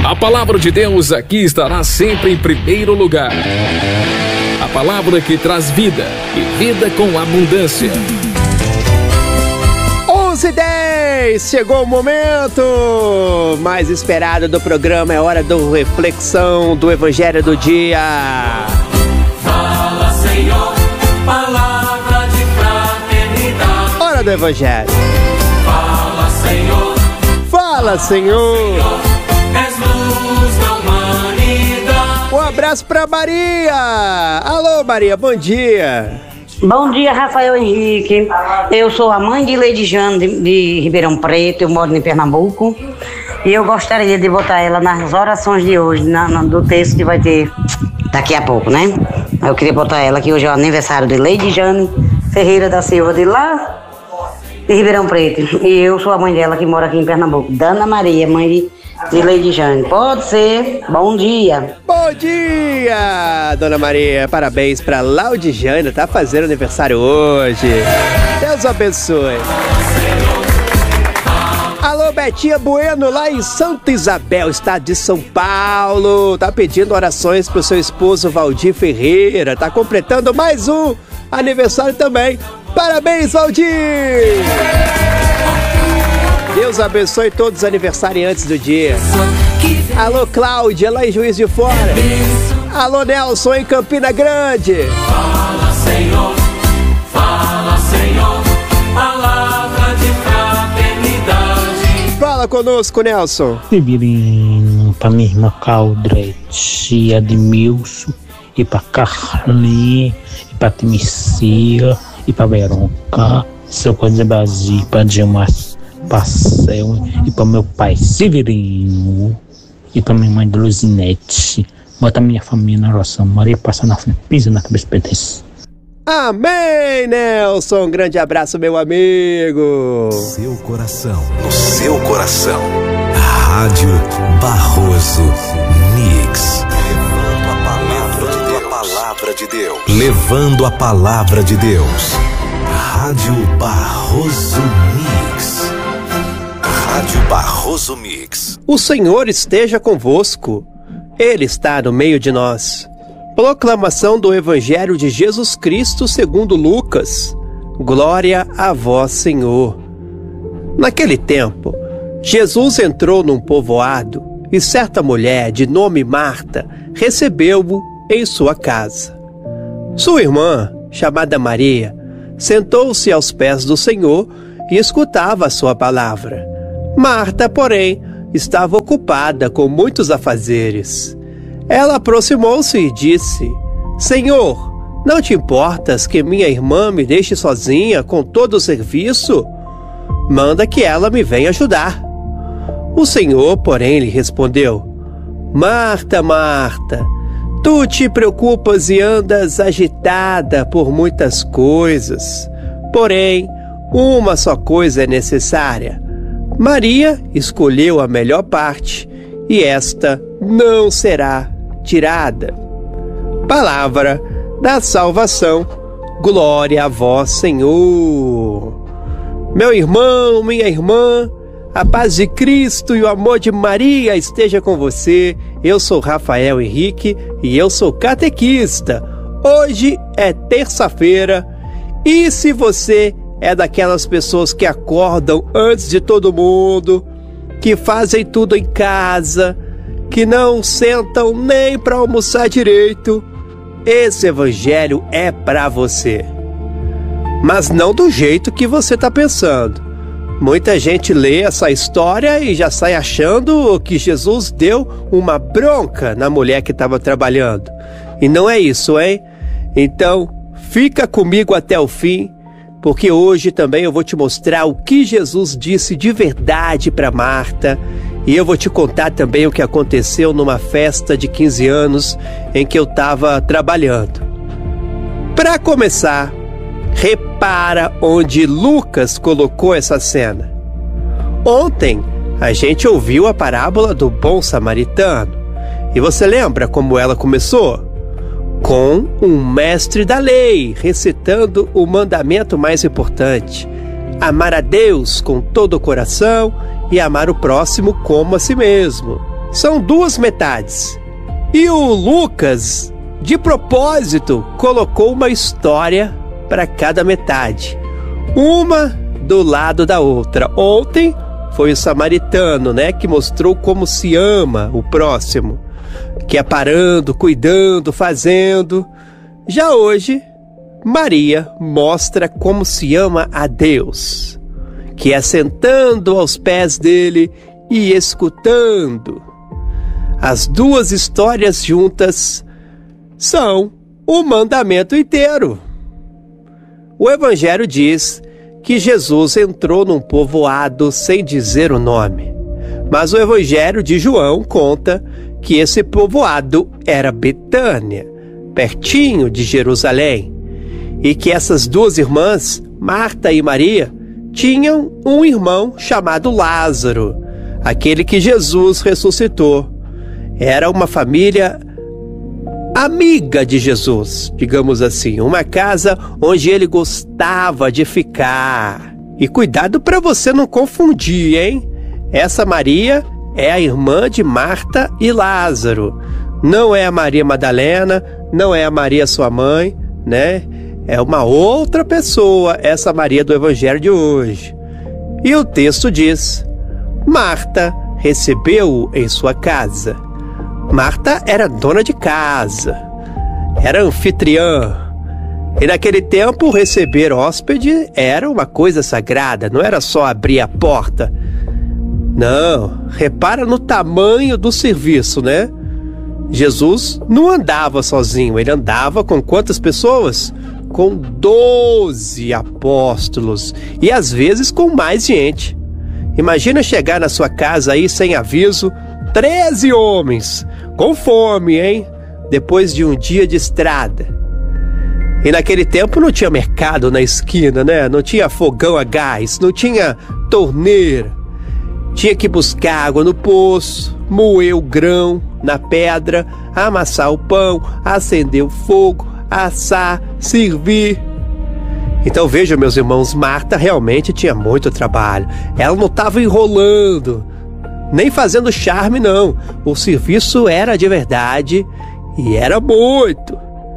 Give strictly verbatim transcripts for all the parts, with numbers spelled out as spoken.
A palavra de Deus aqui estará sempre em primeiro lugar. A palavra que traz vida e vida com abundância. onze e dez, chegou o momento mais esperado do programa, é hora do reflexão do Evangelho do dia. Fala, Senhor, palavra de fraternidade. Hora do Evangelho. Fala, Senhor. Fala, Senhor. Senhor, és luz da humanidade. Um abraço pra Maria. Alô, Maria, bom dia. Bom dia, Rafael Henrique. Eu sou a mãe de Lady Jane de, de Ribeirão Preto, eu moro em Pernambuco. E eu gostaria de botar ela nas orações de hoje, na, na, do texto que vai ter daqui a pouco, né? Eu queria botar ela que hoje é o aniversário de Lady Jane Ferreira da Silva, de lá de Ribeirão Preto. E eu sou a mãe dela que mora aqui em Pernambuco, Dana Maria, mãe de, de Lady Jane. Pode ser. Bom dia. Bom dia, Dona Maria. Parabéns pra Laudijane, tá fazendo aniversário hoje. Deus abençoe. Alô, Betinha Bueno, lá em Santa Isabel, estado de São Paulo. Tá pedindo orações pro seu esposo Valdir Ferreira. Tá completando mais um aniversário também. Parabéns, Valdir! Deus abençoe todos os aniversariantes do dia. Alô, Cláudia, lá em Juiz de Fora. Alô, Nelson, em Campina Grande. Fala, Senhor, fala, Senhor, palavra de fraternidade. Fala conosco, Nelson. Severino, pra minha irmã Caldrete, Admilson, e pra Carlinha, e pra Timicia, e pra Veronca, seu Coisa Brasil, pra Dilma Parcel, e pra meu pai Severino, e pra minha mãe Luzinete. Bota minha família na oração. Maria passa na frente, pisa na cabeça, pedece. Amém, Nelson. Um grande abraço, meu amigo. Seu coração, no seu coração. Rádio Barroso Mix. Levando a palavra de Deus. Palavra de Deus. Levando a palavra de Deus. Rádio Barroso Mix. Rádio Barroso Mix. O Senhor esteja convosco. Ele está no meio de nós. Proclamação do Evangelho de Jesus Cristo segundo Lucas. Glória a vós, Senhor. Naquele tempo, Jesus entrou num povoado e certa mulher de nome Marta recebeu-o em sua casa. Sua irmã, chamada Maria, sentou-se aos pés do Senhor e escutava a sua palavra. Marta, porém, estava ocupada com muitos afazeres. Ela aproximou-se e disse: Senhor, não te importas que minha irmã me deixe sozinha com todo o serviço? Manda que ela me venha ajudar. O Senhor, porém, lhe respondeu: Marta, Marta, tu te preocupas e andas agitada por muitas coisas. Porém, uma só coisa é necessária. Maria escolheu a melhor parte, e esta não será tirada. Palavra da salvação. Glória a vós, Senhor. Meu irmão, minha irmã, a paz de Cristo e o amor de Maria esteja com você. Eu sou Rafael Henrique e eu sou catequista. Hoje é terça-feira e se você é daquelas pessoas que acordam antes de todo mundo, que fazem tudo em casa, que não sentam nem para almoçar direito, esse evangelho é para você. Mas não do jeito que você está pensando. Muita gente lê essa história e já sai achando que Jesus deu uma bronca na mulher que estava trabalhando. E não é isso, hein? Então, fica comigo até o fim, porque hoje também eu vou te mostrar o que Jesus disse de verdade para Marta. E eu vou te contar também o que aconteceu numa festa de quinze anos em que eu estava trabalhando. Para começar, repara onde Lucas colocou essa cena. Ontem a gente ouviu a parábola do bom samaritano. E você lembra como ela começou? Com um mestre da lei recitando o mandamento mais importante: amar a Deus com todo o coração e amar o próximo como a si mesmo. São duas metades. E o Lucas, de propósito, colocou uma história para cada metade, uma do lado da outra. Ontem foi o samaritano, né, que mostrou como se ama o próximo, que é parando, cuidando, fazendo. Já hoje, Maria mostra como se ama a Deus, que é sentando aos pés dele e escutando. As duas histórias juntas são o mandamento inteiro. O Evangelho diz que Jesus entrou num povoado sem dizer o nome, mas o Evangelho de João conta que esse povoado era Betânia, pertinho de Jerusalém, e que essas duas irmãs, Marta e Maria, tinham um irmão chamado Lázaro, aquele que Jesus ressuscitou. Era uma família amiga de Jesus, digamos assim, uma casa onde ele gostava de ficar. E cuidado para você não confundir, hein? Essa Maria é a irmã de Marta e Lázaro. Não é a Maria Madalena, não é a Maria sua mãe, né? É uma outra pessoa, essa Maria do Evangelho de hoje. E o texto diz: Marta recebeu-o em sua casa. Marta era dona de casa, era anfitriã. E naquele tempo, receber hóspede era uma coisa sagrada, não era só abrir a porta. Não, repara no tamanho do serviço, né? Jesus não andava sozinho, ele andava com quantas pessoas? Com doze apóstolos, e às vezes com mais gente. Imagina chegar na sua casa aí sem aviso, treze homens, com fome, hein? Depois de um dia de estrada. E naquele tempo não tinha mercado na esquina, né? Não tinha fogão a gás, não tinha torneira. Tinha que buscar água no poço, moer o grão na pedra, amassar o pão, acender o fogo, assar, servir. Então veja, meus irmãos, Marta realmente tinha muito trabalho. Ela não estava enrolando, nem fazendo charme, não. O serviço era de verdade e era muito.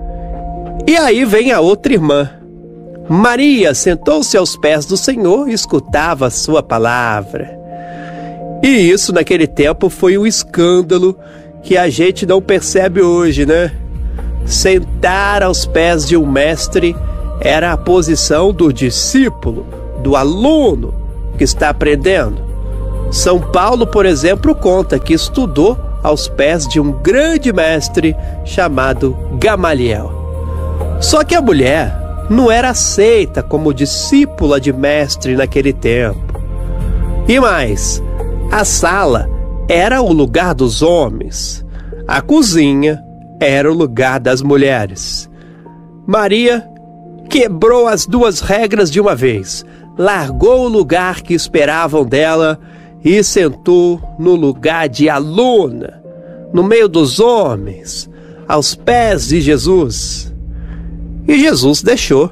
E aí vem a outra irmã. Maria sentou-se aos pés do Senhor e escutava a sua palavra. E isso naquele tempo foi um escândalo que a gente não percebe hoje, né? Sentar aos pés de um mestre era a posição do discípulo, do aluno que está aprendendo. São Paulo, por exemplo, conta que estudou aos pés de um grande mestre chamado Gamaliel. Só que a mulher não era aceita como discípula de mestre naquele tempo. E mais, a sala era o lugar dos homens, a cozinha era o lugar das mulheres. Maria quebrou as duas regras de uma vez, largou o lugar que esperavam dela e sentou no lugar de aluna, no meio dos homens, aos pés de Jesus. E Jesus deixou.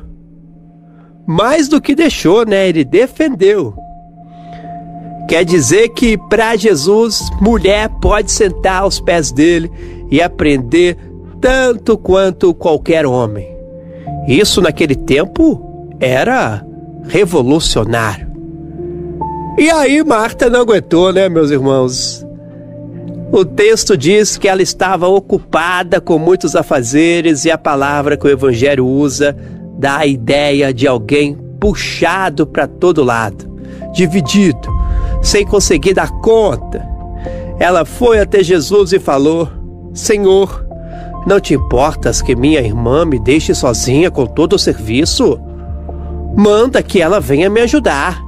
Mais do que deixou, né? Ele defendeu. Quer dizer que para Jesus, mulher pode sentar aos pés dele e aprender tanto quanto qualquer homem. Isso naquele tempo era revolucionário. E aí Marta não aguentou, né, meus irmãos? O texto diz que ela estava ocupada com muitos afazeres, e a palavra que o Evangelho usa dá a ideia de alguém puxado para todo lado, dividido, sem conseguir dar conta. Ela foi até Jesus e falou: Senhor, não te importas que minha irmã me deixe sozinha com todo o serviço? Manda que ela venha me ajudar.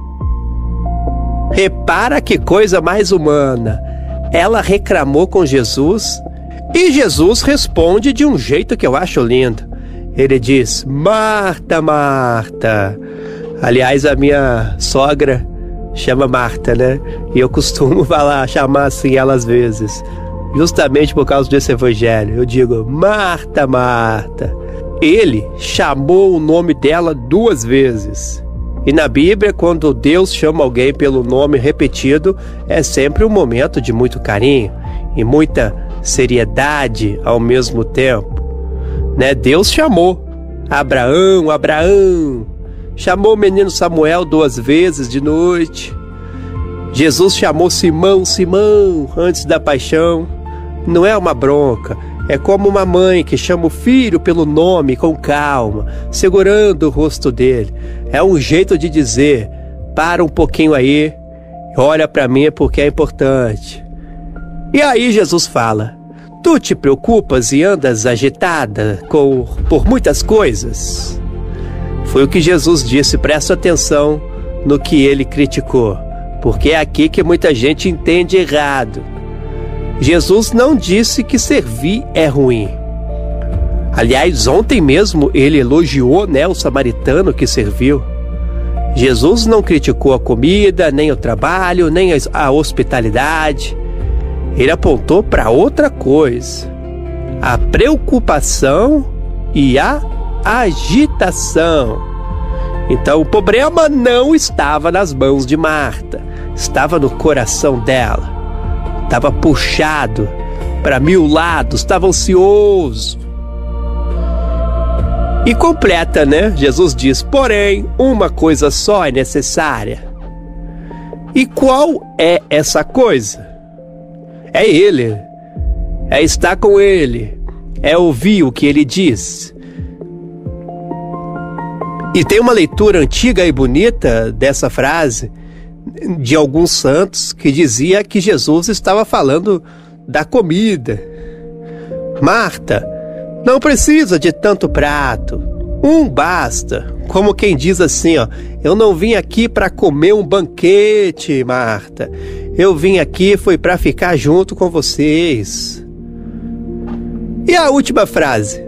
Repara que coisa mais humana. Ela reclamou com Jesus e Jesus responde de um jeito que eu acho lindo. Ele diz: Marta, Marta. Aliás, a minha sogra chama Marta, né? E eu costumo falar, chamar assim ela às vezes, justamente por causa desse evangelho. Eu digo: Marta, Marta. Ele chamou o nome dela duas vezes. E na Bíblia, quando Deus chama alguém pelo nome repetido, é sempre um momento de muito carinho e muita seriedade ao mesmo tempo, né? Deus chamou Abraão, Abraão, chamou o menino Samuel duas vezes de noite. Jesus chamou Simão, Simão, antes da paixão. Não é uma bronca, é como uma mãe que chama o filho pelo nome com calma, segurando o rosto dele. É um jeito de dizer: para um pouquinho aí, olha para mim porque é importante. E aí Jesus fala: tu te preocupas e andas agitada com, por muitas coisas? Foi o que Jesus disse, presta atenção no que ele criticou, porque é aqui que muita gente entende errado. Jesus não disse que servir é ruim. Aliás, ontem mesmo ele elogiou, né, o samaritano que serviu. Jesus não criticou a comida, nem o trabalho, nem a hospitalidade. Ele apontou para outra coisa: a preocupação e a agitação. Então o problema não estava nas mãos de Marta, estava no coração dela. Estava puxado para mil lados, estava ansioso. E completa, né? Jesus diz: porém, uma coisa só é necessária. E qual é essa coisa? É Ele, é estar com Ele, é ouvir o que Ele diz. E tem uma leitura antiga e bonita dessa frase de alguns santos que dizia que Jesus estava falando da comida. Marta, não precisa de tanto prato, um basta. Como quem diz assim, ó: eu não vim aqui para comer um banquete, Marta. Eu vim aqui foi para ficar junto com vocês. E a última frase: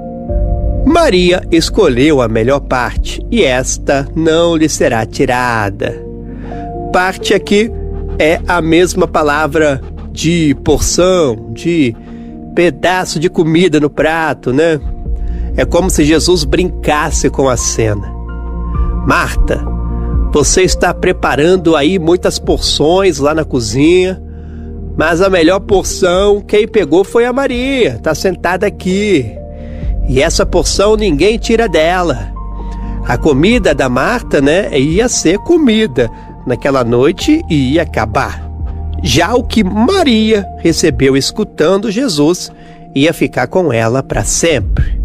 Maria escolheu a melhor parte e esta não lhe será tirada. Parte aqui é a mesma palavra de porção, de pedaço de comida no prato, né? É como se Jesus brincasse com a cena. Marta, você está preparando aí muitas porções lá na cozinha, mas a melhor porção quem pegou foi a Maria, está sentada aqui. E essa porção ninguém tira dela. A comida da Marta, né, ia ser comida naquela noite e ia acabar. Já o que Maria recebeu escutando Jesus ia ficar com ela para sempre.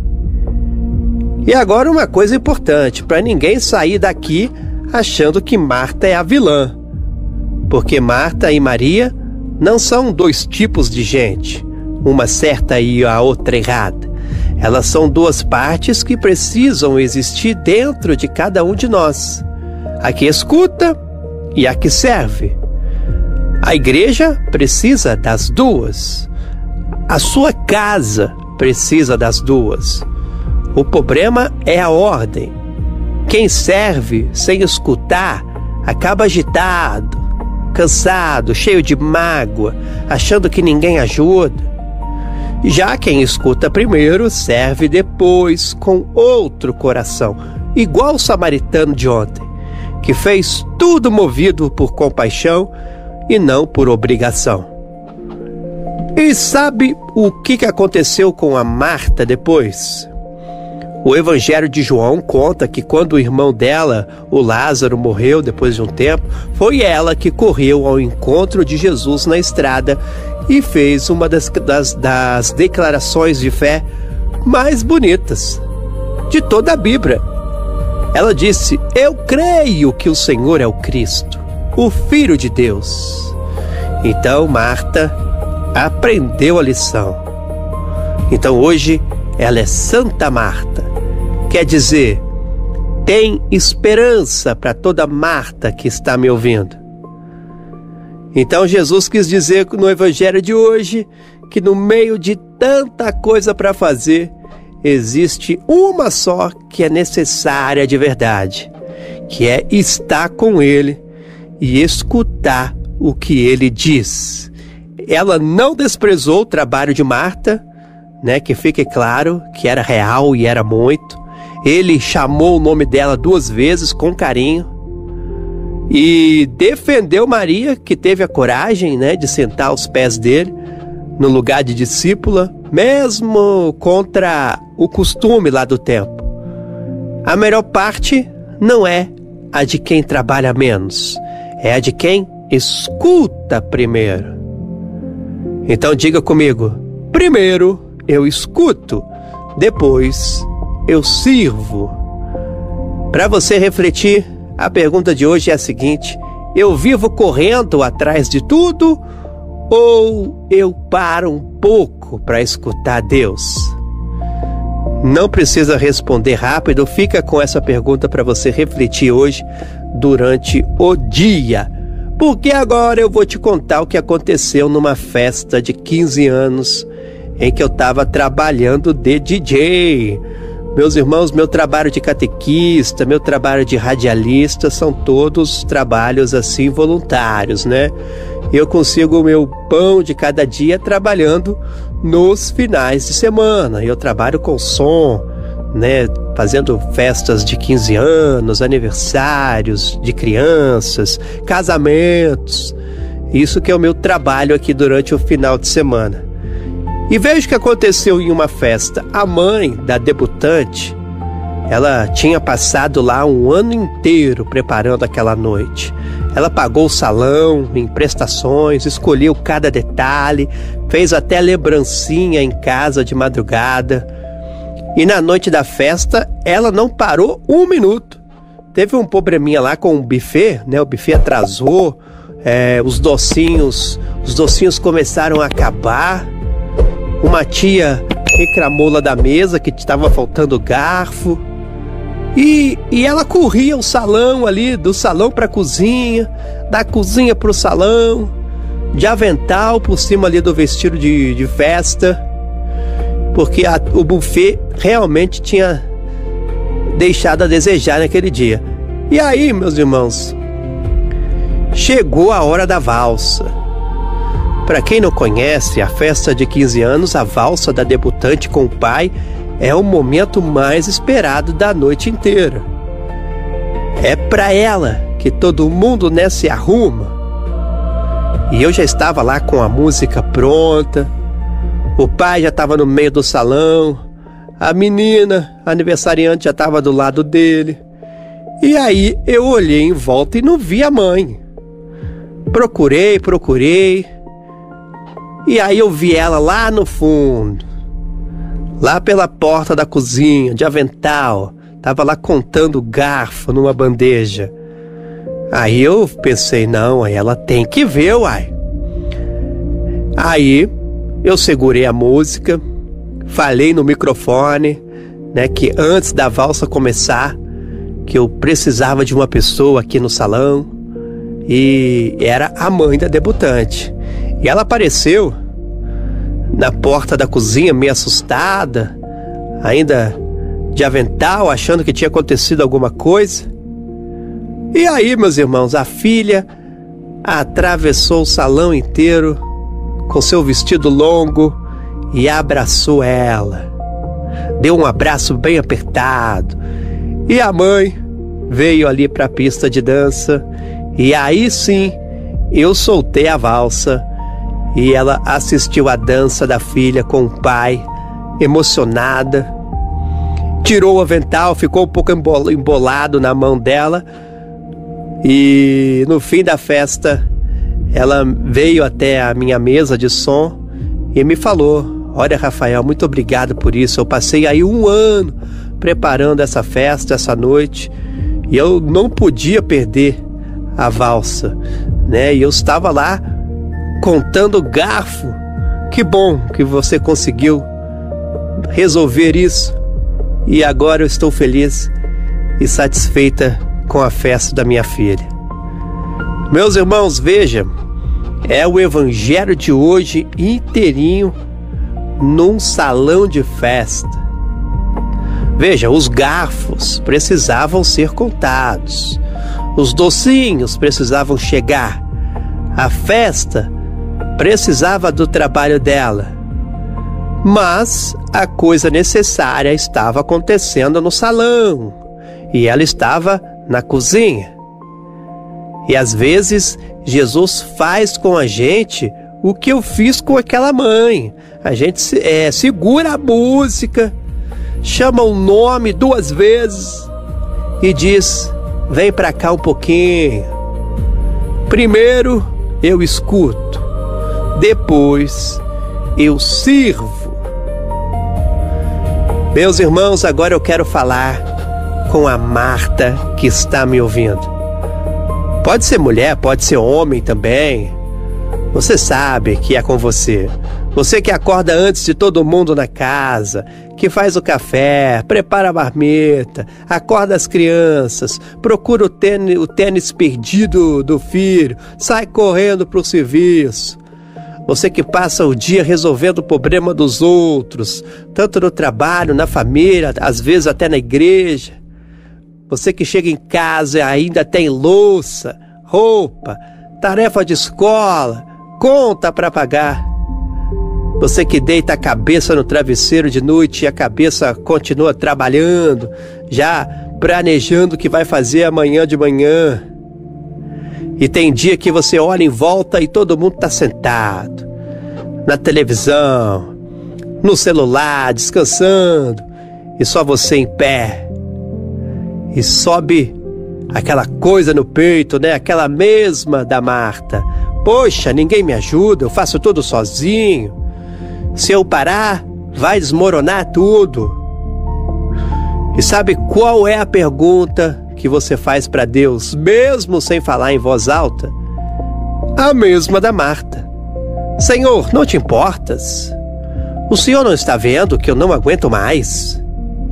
E agora uma coisa importante, para ninguém sair daqui achando que Marta é a vilã. Porque Marta e Maria não são dois tipos de gente, uma certa e a outra errada. Elas são duas partes que precisam existir dentro de cada um de nós: a que escuta e a que serve. A igreja precisa das duas. A sua casa precisa das duas. O problema é a ordem. Quem serve sem escutar acaba agitado, cansado, cheio de mágoa, achando que ninguém ajuda. Já quem escuta primeiro serve depois com outro coração, igual o samaritano de ontem, que fez tudo movido por compaixão e não por obrigação. E sabe o que aconteceu com a Marta depois? O Evangelho de João conta que quando o irmão dela, o Lázaro, morreu depois de um tempo, foi ela que correu ao encontro de Jesus na estrada e fez uma das, das, das declarações de fé mais bonitas de toda a Bíblia. Ela disse: eu creio que o Senhor é o Cristo, o Filho de Deus. Então Marta aprendeu a lição. Então hoje ela é Santa Marta. Quer dizer, tem esperança para toda Marta que está me ouvindo. Então Jesus quis dizer no Evangelho de hoje que no meio de tanta coisa para fazer, existe uma só que é necessária de verdade, que é estar com Ele e escutar o que Ele diz. Ela não desprezou o trabalho de Marta, né, que fique claro que era real e era muito. Ele chamou o nome dela duas vezes com carinho e defendeu Maria, que teve a coragem, né, de sentar aos pés dele no lugar de discípula, mesmo contra o costume lá do tempo. A melhor parte não é a de quem trabalha menos, é a de quem escuta primeiro. Então diga comigo: primeiro eu escuto, depois eu sirvo. Para você refletir, a pergunta de hoje é a seguinte: eu vivo correndo atrás de tudo ou eu paro um pouco para escutar Deus? Não precisa responder rápido, fica com essa pergunta para você refletir hoje durante o dia. Porque agora eu vou te contar o que aconteceu numa festa de quinze anos em que eu estava trabalhando de D J. Meus irmãos, meu trabalho de catequista, meu trabalho de radialista são todos trabalhos assim voluntários, né? Eu consigo o meu pão de cada dia trabalhando nos finais de semana. Eu trabalho com som, né? Fazendo festas de quinze anos, aniversários de crianças, casamentos. Isso que é o meu trabalho aqui durante o final de semana. E veja o que aconteceu em uma festa. A mãe da debutante, ela tinha passado lá um ano inteiro preparando aquela noite. Ela pagou o salão em prestações, escolheu cada detalhe, fez até lembrancinha em casa de madrugada. E na noite da festa, ela não parou um minuto. Teve um probleminha lá com o buffet, né? O buffet atrasou, é, os docinhos, os docinhos começaram a acabar. Uma tia reclamou lá da mesa que estava faltando garfo. E, e ela corria o salão ali, do salão para a cozinha, da cozinha para o salão, de avental por cima ali do vestido de, de festa, porque a, o buffet realmente tinha deixado a desejar naquele dia. E aí, meus irmãos, chegou a hora da valsa. Para quem não conhece, a festa de quinze anos, a valsa da debutante com o pai, é o momento mais esperado da noite inteira. É para ela que todo mundo, né, se arruma. E eu já estava lá com a música pronta, o pai já estava no meio do salão, a menina, a aniversariante, já estava do lado dele. E aí eu olhei em volta e não vi a mãe. Procurei, procurei, e aí eu vi ela lá no fundo, lá pela porta da cozinha, de avental. Tava lá contando garfo numa bandeja. Aí eu pensei, não, ela tem que ver, uai. Aí eu segurei a música, falei no microfone, né, que antes da valsa começar, que eu precisava de uma pessoa aqui no salão. E era a mãe da debutante. E ela apareceu na porta da cozinha, meio assustada, ainda de avental, achando que tinha acontecido alguma coisa. E aí, meus irmãos, a filha atravessou o salão inteiro com seu vestido longo e abraçou ela. Deu um abraço bem apertado. E a mãe veio ali para a pista de dança. E aí sim, eu soltei a valsa e ela assistiu a dança da filha com o pai, emocionada. Tirou o avental, ficou um pouco embolado na mão dela. E no fim da festa, ela veio até a minha mesa de som e me falou: olha, Rafael, muito obrigado por isso. Eu passei aí um ano preparando essa festa, essa noite, e eu não podia perder a valsa, né? E eu estava lá contando garfo. Que bom que você conseguiu resolver isso. E agora eu estou feliz e satisfeita com a festa da minha filha. Meus irmãos, vejam, é o evangelho de hoje inteirinho num salão de festa. Veja, os garfos precisavam ser contados, os docinhos precisavam chegar, a festa precisava do trabalho dela. Mas a coisa necessária estava acontecendo no salão e ela estava na cozinha. E às vezes Jesus faz com a gente o que eu fiz com aquela mãe. A gente é, segura a música, chama o nome duas vezes e diz: vem pra cá um pouquinho. Primeiro eu escuto, depois eu sirvo. Meus irmãos, agora eu quero falar com a Marta que está me ouvindo. Pode ser mulher, pode ser homem também. Você sabe que é com você. Você que acorda antes de todo mundo na casa, que faz o café, prepara a marmita, acorda as crianças, procura o tênis, o tênis perdido do filho, sai correndo para o serviço. Você que passa o dia resolvendo o problema dos outros, tanto no trabalho, na família, às vezes até na igreja. Você que chega em casa e ainda tem louça, roupa, tarefa de escola, conta para pagar. Você que deita a cabeça no travesseiro de noite e a cabeça continua trabalhando, já planejando o que vai fazer amanhã de manhã. E tem dia que você olha em volta e todo mundo está sentado, na televisão, no celular, descansando, e só você em pé. E sobe aquela coisa no peito, né? Aquela mesma da Marta. Poxa, ninguém me ajuda, eu faço tudo sozinho. Se eu parar, vai desmoronar tudo. E sabe qual é a pergunta que você faz para Deus, mesmo sem falar em voz alta? A mesma da Marta. Senhor, não te importas? O Senhor não está vendo que eu não aguento mais?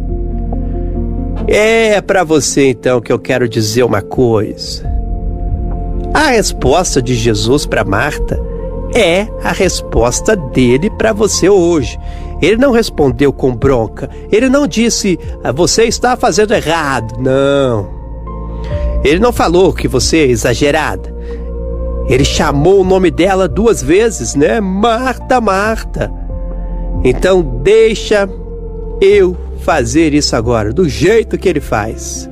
É para você então que eu quero dizer uma coisa. A resposta de Jesus para Marta é a resposta dele para você hoje. Ele não respondeu com bronca. Ele não disse: você está fazendo errado. Não. Ele não falou que você é exagerada. Ele chamou o nome dela duas vezes, né? Marta, Marta. Então deixa eu fazer isso agora, do jeito que ele faz.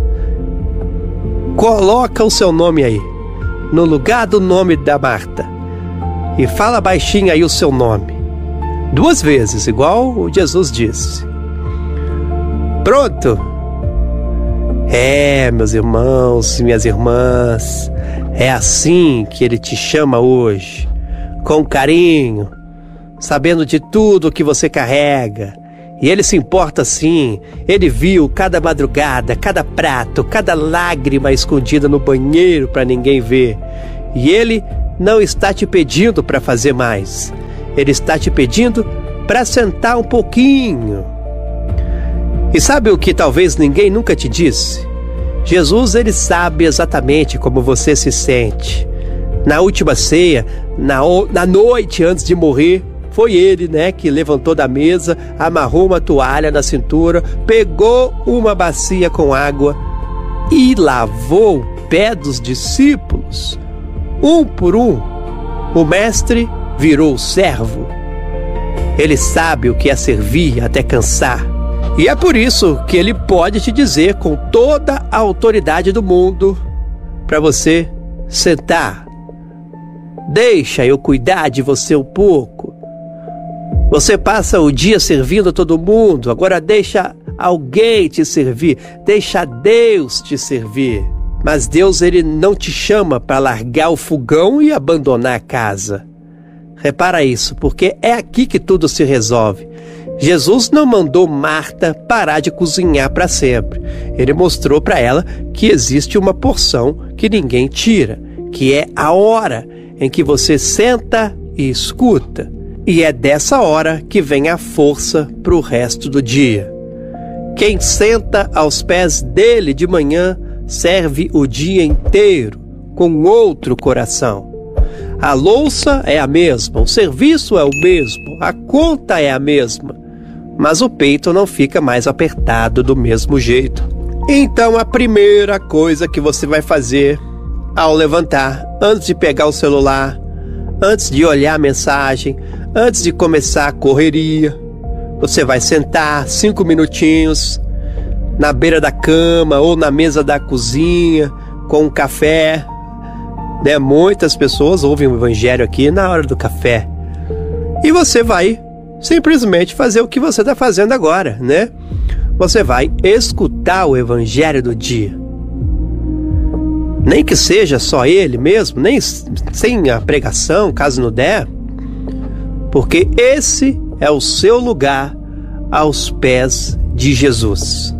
Coloca o seu nome aí, no lugar do nome da Marta. E fala baixinho aí o seu nome. Duas vezes, igual o Jesus disse. Pronto? É, meus irmãos e minhas irmãs, é assim que ele te chama hoje. Com carinho, sabendo de tudo que você carrega. E ele se importa sim. Ele viu cada madrugada, cada prato, cada lágrima escondida no banheiro para ninguém ver. E ele não está te pedindo para fazer mais. Ele está te pedindo para sentar um pouquinho. E sabe o que talvez ninguém nunca te disse? Jesus, ele sabe exatamente como você se sente. Na última ceia, na, na noite antes de morrer, foi ele, né, que levantou da mesa, amarrou uma toalha na cintura, pegou uma bacia com água e lavou o pé dos discípulos. Um por um, o mestre virou servo. Ele sabe o que é servir até cansar. E é por isso que ele pode te dizer com toda a autoridade do mundo para você sentar. Deixa eu cuidar de você um pouco. Você passa o dia servindo todo mundo, agora deixa alguém te servir, deixa Deus te servir. Mas Deus, ele não te chama para largar o fogão e abandonar a casa. Repara isso, porque é aqui que tudo se resolve. Jesus não mandou Marta parar de cozinhar para sempre. Ele mostrou para ela que existe uma porção que ninguém tira, que é a hora em que você senta e escuta. E é dessa hora que vem a força para o resto do dia. Quem senta aos pés dele de manhã serve o dia inteiro com outro coração. A louça é a mesma, o serviço é o mesmo, a conta é a mesma, mas o peito não fica mais apertado do mesmo jeito. Então a primeira coisa que você vai fazer ao levantar, antes de pegar o celular, antes de olhar a mensagem, antes de começar a correria, você vai sentar cinco minutinhos na beira da cama ou na mesa da cozinha com um café, né? Muitas pessoas ouvem o evangelho aqui na hora do café. E você vai simplesmente fazer o que você está fazendo agora, né? Você vai escutar o evangelho do dia. Nem que seja só ele mesmo, nem sem a pregação, caso não der, porque esse é o seu lugar aos pés de Jesus.